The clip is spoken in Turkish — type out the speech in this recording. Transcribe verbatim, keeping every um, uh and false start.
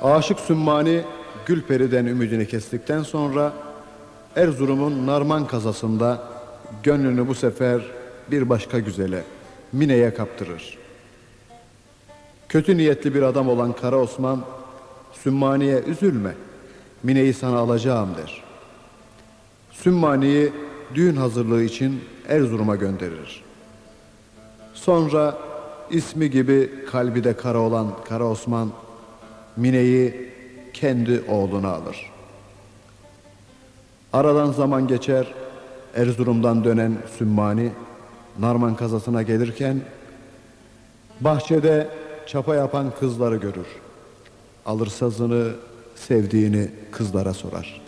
Aşık Sümmani Gülperi'den ümidini kestikten sonra Erzurum'un Narman kazasında gönlünü bu sefer bir başka güzele, Mine'ye kaptırır. Kötü niyetli bir adam olan Kara Osman, Sümmani'ye üzülme, Mine'yi sana alacağım der. Sümmani'yi düğün hazırlığı için Erzurum'a gönderir. Sonra ismi gibi kalbi de kara olan Kara Osman, Mine'yi kendi oğluna alır. Aradan zaman geçer, Erzurum'dan dönen Sümmani, Narman kazasına gelirken, bahçede çapa yapan kızları görür. Alır sazını, sevdiğini kızlara sorar.